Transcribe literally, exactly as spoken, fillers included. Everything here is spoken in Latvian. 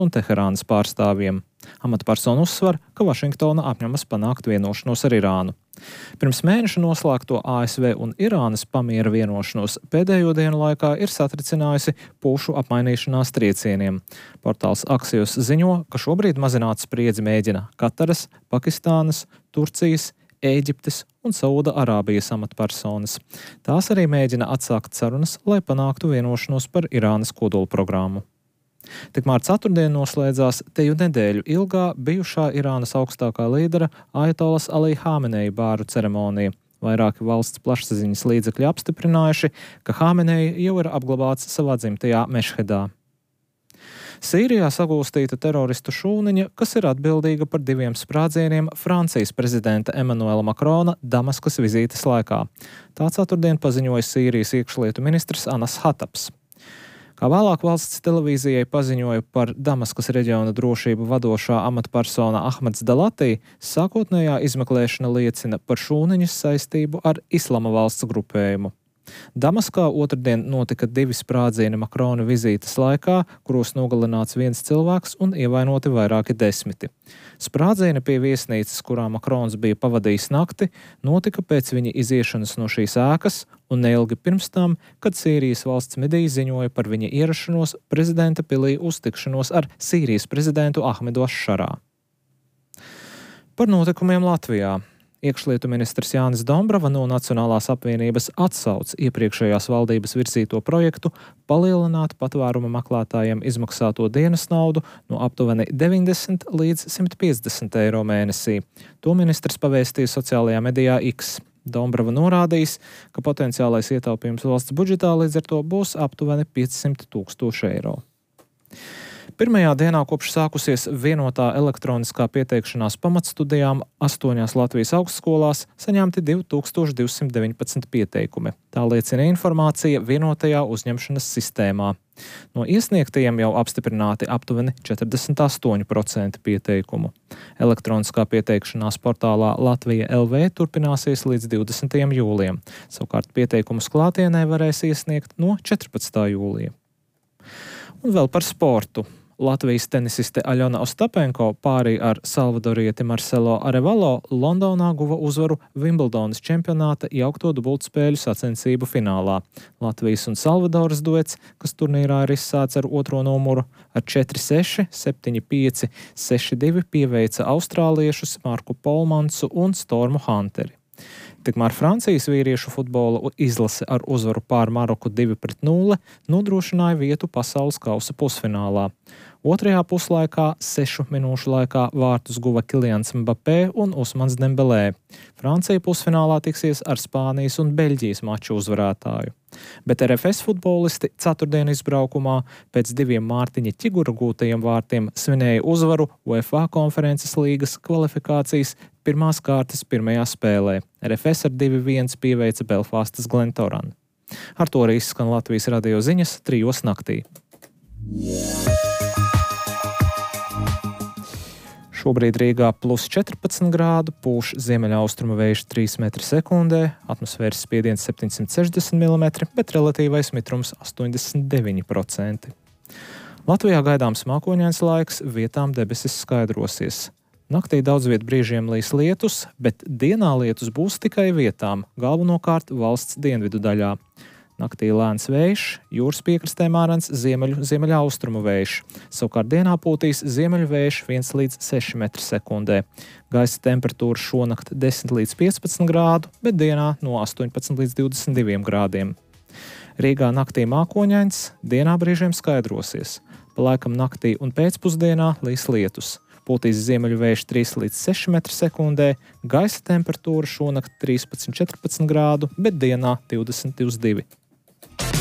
un Teherānas pārstāvjiem. Amatpersona uzsver, ka Vašingtona apņemas panākt vienošanos ar Irānu. Pirms mēneša noslēgto A S V un Irānas pamiera vienošanos pēdējo dienu laikā ir satricinājusi pušu apmainīšanās triecieniem. Portāls Axios ziņo, ka šobrīd mazināt spriedzi mēģina Kataras, Pakistānas, Turcijas, Ēģiptes un Sauda Arābijas amatpersonas. Tās arī mēģina atsākt sarunas, lai panāktu vienošanos par Irānas kodolprogrammu. Tikmēr ceturtdien noslēdzās teju nedēļu ilgā bijušā Irānas augstākā līdera Ajatolas Alī Hameneja bāru ceremonija. Vairāki valsts plašsaziņas līdzekļi apstiprinājuši, ka Hameneja jau ir apglabāts savā dzimtajā Mešhedā. Sīrijā sagūstīta teroristu šūniņa, kas ir atbildīga par diviem sprādzieniem Francijas prezidenta Emanuela Makrona Damaskas vizītes laikā. Tā ceturtdien paziņoja Sīrijas iekšlietu ministrs Anas Hatabs. Kā vēlāk valsts televīzijai paziņoja par Damaskas reģiona drošību vadošā amatpersona Ahmeds Dalatī, sākotnējā izmeklēšana liecina par šūniņas saistību ar Islama valsts grupējumu. Damaskā otrdien notika divi sprādzieni Makrona vizītes laikā, kuros nogalināts viens cilvēks un ievainoti vairāki desmiti. Sprādzieni pie viesnīcas, kurā Makrons bija pavadījis nakti, notika pēc viņa iziešanas no šīs ēkas un neilgi pirms tam, kad Sīrijas valsts mediji ziņoja par viņa ierašanos prezidenta pilī uztikšanos ar Sīrijas prezidentu Ahmedu Aššarā. Par notikumiem Latvijā. Iekšlietu ministrs Jānis Dombrava no Nacionālās apvienības atsauc iepriekšējās valdības virzīto projektu palielināt patvēruma meklētājiem izmaksāto dienas naudu no aptuveni deviņdesmit līdz simt piecdesmit eiro mēnesī. To ministrs pavēstīja sociālajā medijā X. Dombrava norādījis, ka potenciālais ietaupījums valsts budžetā līdz ar to būs aptuveni piecsimt tūkstoši eiro. Pirmajā dienā kopš sākusies vienotā elektroniskā pieteikšanās pamatstudijām astoņās Latvijas augstskolās saņemti divi tūkstoši divsimt deviņpadsmit pieteikumi. Tā liecina informācija vienotajā uzņemšanas sistēmā. No iesniegtajiem jau apstiprināti aptuveni četrdesmit astoņi procenti pieteikumu. Elektroniskā pieteikšanās portālā Latvija L V turpināsies līdz divdesmitajam jūlijam. Savukārt pieteikumus klātienē varēs iesniegt no četrpadsmitā jūlija. Un vēl par sportu. Latvijas tenisiste Aļona Ostapenko pārī ar salvadorieti Marcelo Arevalo Londonā guva uzvaru Vimbeldonas čempionāta jaukto dubultspēļu sacensību finālā. Latvijas un Salvadoras duets, kas turnīrā ir izsācis ar otro numuru, ar četri seši, septiņi pieci, seši divi pieveica austrāliešus Marku Polmansu un Stormu Hunteri. Tikmēr Francijas vīriešu futbola izlase ar uzvaru pār Maroku divi pret nulli nodrošināja vietu pasaules kausa pusfinālā. Otrajā puslaikā sešu minūšu laikā vārtus guva Kilians Mbappé un Usmans Dembelē. Francija pusfinālā tiksies ar Spānijas un Beļģijas maču uzvarētāju. Bet R F S futbolisti ceturtdien izbraukumā pēc diviem Mārtiņa Ķigura gūtajiem vārtiem svinēja uzvaru UEFA konferences līgas kvalifikācijas pirmās kārtas pirmajā spēlē. R F S ar divi viens pieveica Belfastas Glentoran. Ar to arī izskan Latvijas radio ziņas trijos naktī. Šobrīd Rīgā plus četrpadsmit grādu, pūš ziemeļaustrumu vējš trīs metri sekundē, atmosfēras spiediens septiņsimt sešdesmit milimetri, bet relatīvais mitrums astoņdesmit deviņi procenti. Latvijā gaidāms mākoņains laiks, vietām debesis skaidrosies. Naktī daudz viet brīžiem līs lietus, bet dienā lietus būs tikai vietām, galvenokārt valsts dienvidu daļā. Naktī lēns vējš, jūras piekrastē mārens ziemeļu ziemeļaustrumu vējš. Savukārt dienā pūtīs ziemeļu vējš viens līdz seši metri sekundē. Gaisa temperatūra šonakt desmit līdz piecpadsmit grādu, bet dienā no astoņpadsmit līdz divdesmit diviem grādiem. Rīgā naktī mākoņains, dienā brīžiem skaidrosies. Pa laikam naktī un pēcpusdienā līs lietus. Pūtīs ziemeļu vējš trīs līdz seši metri sekundē, gaisa temperatūra šonakt trīspadsmit līdz četrpadsmit grādu, bet dienā divdesmit līdz divdesmit divi.